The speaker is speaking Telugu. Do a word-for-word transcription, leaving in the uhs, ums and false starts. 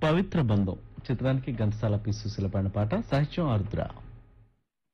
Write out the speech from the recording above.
పవిత్ర బంధం చిత్రానికి ఘంటసాల పి సుశీల పాడిన పాట, సాహిత్యం ఆరుద్ర.